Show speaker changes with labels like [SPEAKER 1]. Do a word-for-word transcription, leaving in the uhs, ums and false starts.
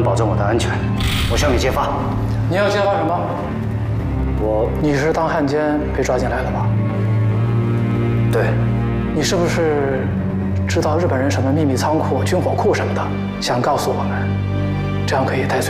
[SPEAKER 1] 能保证我的安全，我向你揭发。
[SPEAKER 2] 你要揭发什么？
[SPEAKER 1] 我
[SPEAKER 2] 你是当汉奸被抓进来的吧？
[SPEAKER 1] 对。
[SPEAKER 2] 你是不是知道日本人什么秘密仓库、军火库什么的？想告诉我们，这样可以戴罪